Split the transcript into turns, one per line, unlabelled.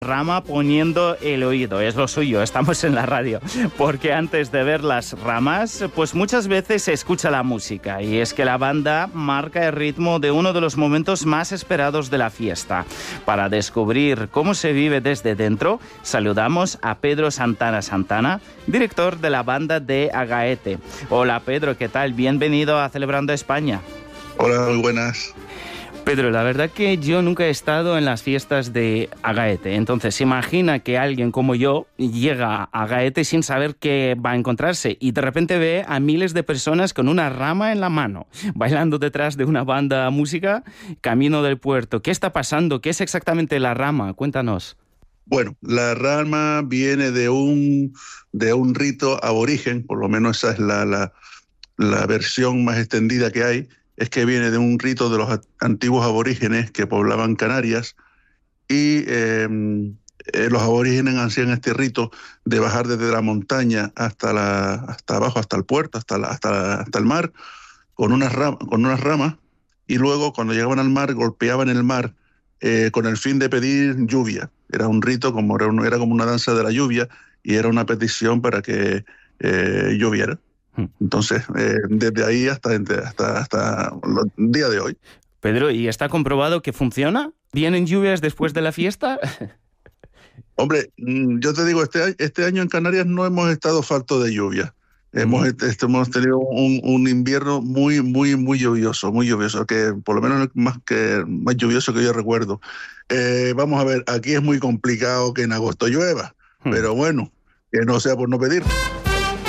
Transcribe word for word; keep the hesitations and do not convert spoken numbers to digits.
Rama poniendo el oído, es lo suyo, estamos en la radio, porque antes de ver las ramas, pues muchas veces se escucha la música, y es que la banda marca el ritmo de uno de los momentos más esperados de la fiesta. Para descubrir cómo se vive desde dentro, saludamos a Pedro Santana Santana, director de la banda de Agaete. Hola Pedro, ¿qué tal? Bienvenido a Celebrando España.
Hola, muy buenas.
Pedro, la verdad que yo nunca he estado en las fiestas de Agaete, entonces imagina que alguien como yo llega a Agaete sin saber qué va a encontrarse y de repente ve a miles de personas con una rama en la mano, bailando detrás de una banda de música, camino del puerto. ¿Qué está pasando? ¿Qué es exactamente la rama? Cuéntanos.
Bueno, la rama viene de un, de un rito aborigen, por lo menos esa es la, la, la versión más extendida que hay. Es que viene de un rito de los antiguos aborígenes que poblaban Canarias y eh, eh, los aborígenes hacían este rito de bajar desde la montaña hasta, la, hasta abajo, hasta el puerto, hasta, la, hasta, la, hasta el mar, con unas, ram con unas ramas, y luego cuando llegaban al mar golpeaban el mar eh, con el fin de pedir lluvia. Era un rito, como era, un, era como una danza de la lluvia, y era una petición para que eh, lloviera. Entonces, eh, desde ahí hasta, hasta, hasta el día de hoy.
Pedro, ¿y está comprobado que funciona? ¿Vienen lluvias después de la fiesta?
Hombre, yo te digo, este, este año en Canarias no hemos estado falto de lluvia. Uh-huh. Hemos, este, hemos tenido un, un invierno muy, muy, muy lluvioso, muy lluvioso, que por lo menos más, que, más lluvioso que yo recuerdo. Eh, vamos a ver, aquí es muy complicado que en agosto llueva, uh-huh. pero bueno, que no sea por no pedir.